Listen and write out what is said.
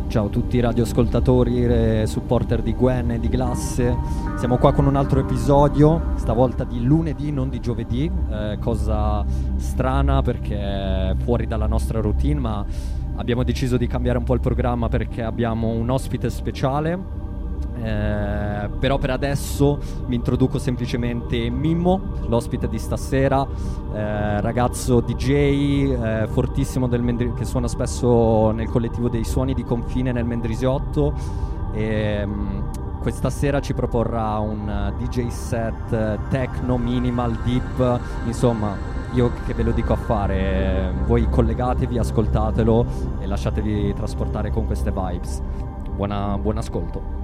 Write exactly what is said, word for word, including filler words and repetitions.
Ciao a tutti i radioascoltatori e supporter di Gwen e di Glasse. Siamo qua con un altro episodio, stavolta di lunedì, non di giovedì, eh, cosa strana perché è fuori dalla nostra routine, ma abbiamo deciso di cambiare un po' il programma perché abbiamo un ospite speciale. Eh, però per adesso mi introduco semplicemente Mimmo, l'ospite di stasera, eh, ragazzo D J eh, fortissimo del Mendri- che suona spesso nel collettivo dei Suoni di Confine nel Mendrisiotto e mh, questa sera ci proporrà un uh, D J set uh, techno, minimal, deep, insomma io che ve lo dico a fare, eh, voi collegatevi, ascoltatelo e lasciatevi trasportare con queste vibes. Buona, buon ascolto.